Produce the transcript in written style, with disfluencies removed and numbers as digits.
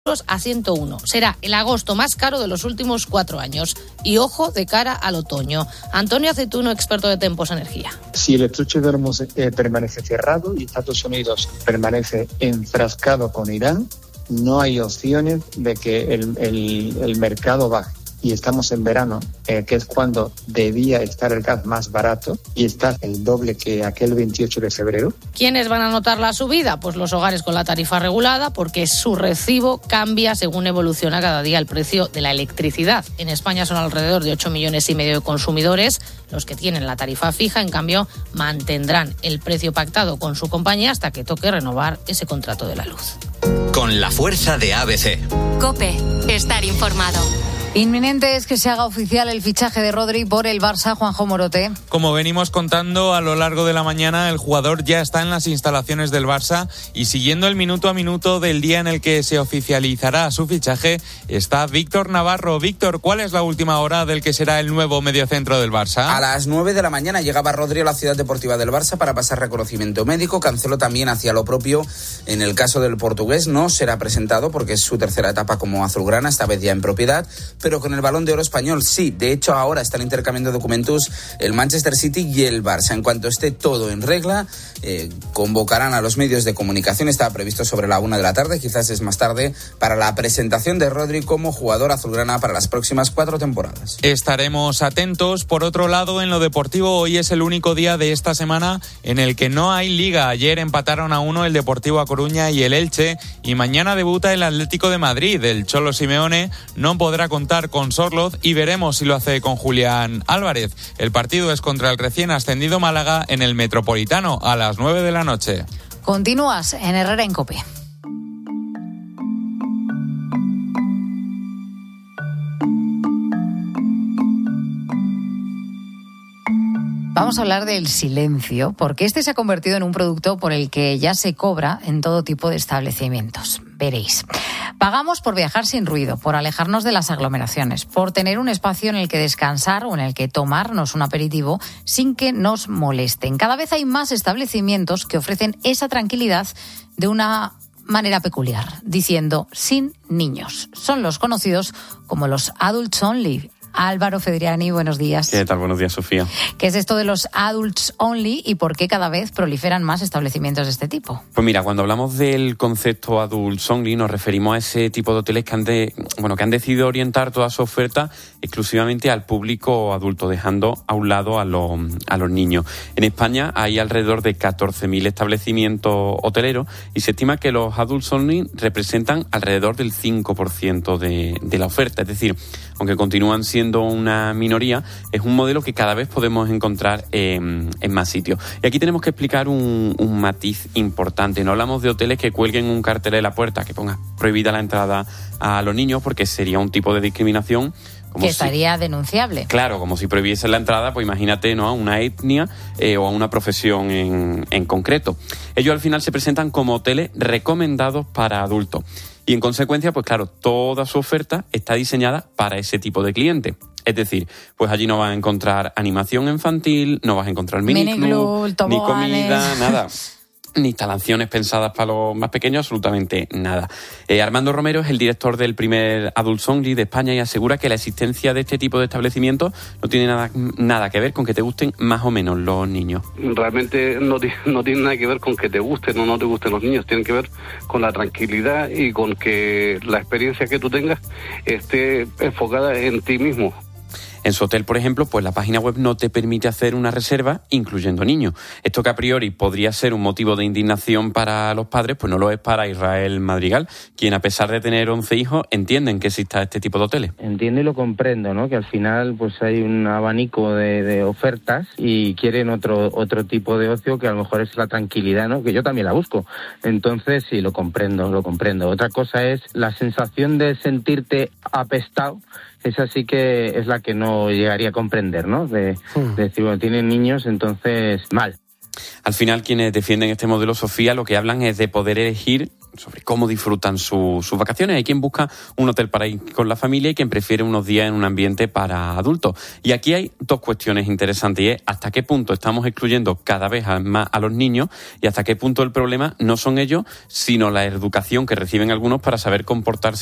a 101. Será el agosto más caro de los últimos 4 años. Y ojo, de cara al otoño. Antonio Aceituno, experto de Tempos Energía. Si el estrecho de Hormuz permanece cerrado y Estados Unidos permanece enfrascado con Irán, no hay opciones de que el mercado baje. Y estamos en verano, que es cuando debía estar el gas más barato, y está el doble que aquel 28 de febrero. ¿Quiénes van a notar la subida? Pues los hogares con la tarifa regulada, porque su recibo cambia según evoluciona cada día el precio de la electricidad. En España son alrededor de 8,5 millones de consumidores. Los que tienen la tarifa fija, en cambio, mantendrán el precio pactado con su compañía hasta que toque renovar ese contrato de la luz. Con la fuerza de ABC. COPE. Estar informado. Inminente es que se haga oficial el fichaje de Rodri por el Barça, Juanjo Morote. Como venimos contando a lo largo de la mañana, el jugador ya está en las instalaciones del Barça y siguiendo el minuto a minuto del día en el que se oficializará su fichaje está Víctor Navarro. Víctor, ¿cuál es la última hora del que será el nuevo mediocentro del Barça? A las 9 de la mañana llegaba Rodri a la ciudad deportiva del Barça para pasar reconocimiento médico. Cancelo también hacía lo propio en el caso del portugués. No será presentado porque es su tercera etapa como azulgrana, esta vez ya en propiedad, pero con el Balón de Oro español sí. De hecho, ahora están intercambiando documentos el Manchester City y el Barça. En cuanto esté todo en regla, convocarán a los medios de comunicación. Estaba previsto sobre la 1 de la tarde, quizás es más tarde, para la presentación de Rodri como jugador azulgrana para las próximas 4 temporadas. Estaremos atentos. Por otro lado, en lo deportivo, hoy es el único día de esta semana en el que no hay liga. Ayer empataron a 1 el Deportivo A Coruña y el Elche, y mañana debuta el Atlético de Madrid. El Cholo Simeone no podrá contar con Sorloz y veremos si lo hace con Julián Álvarez. El partido es contra el recién ascendido Málaga en el Metropolitano a las 9 de la noche. Continúas en Herrera en COPE. Vamos a hablar del silencio, porque este se ha convertido en un producto por el que ya se cobra en todo tipo de establecimientos. Veréis. Pagamos por viajar sin ruido, por alejarnos de las aglomeraciones, por tener un espacio en el que descansar o en el que tomarnos un aperitivo sin que nos molesten. Cada vez hay más establecimientos que ofrecen esa tranquilidad de una manera peculiar, diciendo sin niños. Son los conocidos como los Adults Only. Álvaro Fedriani, buenos días. ¿Qué tal? Buenos días, Sofía. ¿Qué es esto de los Adults Only y por qué cada vez proliferan más establecimientos de este tipo? Pues mira, cuando hablamos del concepto Adults Only nos referimos a ese tipo de hoteles que han decidido orientar toda su oferta exclusivamente al público adulto, dejando a un lado a los niños. En España hay alrededor de 14.000 establecimientos hoteleros y se estima que los Adults Only representan alrededor del 5% de la oferta. Es decir, aunque continúan siendo una minoría, es un modelo que cada vez podemos encontrar en más sitios. Y aquí tenemos que explicar un matiz importante. No hablamos de hoteles que cuelguen un cartel en la puerta que ponga prohibida la entrada a los niños, porque sería un tipo de discriminación que estaría denunciable. Claro, como si prohibiesen la entrada, pues imagínate, ¿no?, a una etnia o a una profesión en concreto. Ellos al final se presentan como hoteles recomendados para adultos. Y en consecuencia, pues claro, toda su oferta está diseñada para ese tipo de cliente. Es decir, pues allí no vas a encontrar animación infantil, no vas a encontrar miniclub, ni comida, nada. Ni instalaciones pensadas para los más pequeños, absolutamente nada. Armando Romero es el director del primer Adults Only de España y asegura que la existencia de este tipo de establecimientos no tiene nada que ver con que te gusten más o menos los niños. Realmente no tiene nada que ver con que te gusten o no te gusten los niños, tiene que ver con la tranquilidad y con que la experiencia que tú tengas esté enfocada en ti mismo. En su hotel, por ejemplo, pues la página web no te permite hacer una reserva incluyendo niños. Esto que a priori podría ser un motivo de indignación para los padres, pues no lo es para Israel Madrigal, quien a pesar de tener 11 hijos, entienden que exista este tipo de hoteles. Entiendo y lo comprendo, ¿no? Que al final pues hay un abanico de ofertas y quieren otro tipo de ocio que a lo mejor es la tranquilidad, ¿no? Que yo también la busco. Entonces sí, lo comprendo. Otra cosa es la sensación de sentirte apestado. Esa sí que es la que no llegaría a comprender, ¿no? De decir, bueno, tienen niños, entonces mal. Al final, quienes defienden este modelo, Sofía, lo que hablan es de poder elegir sobre cómo disfrutan sus vacaciones. Hay quien busca un hotel para ir con la familia y quien prefiere unos días en un ambiente para adultos. Y aquí hay dos cuestiones interesantes, y es hasta qué punto estamos excluyendo cada vez más a los niños y hasta qué punto el problema no son ellos, sino la educación que reciben algunos para saber comportarse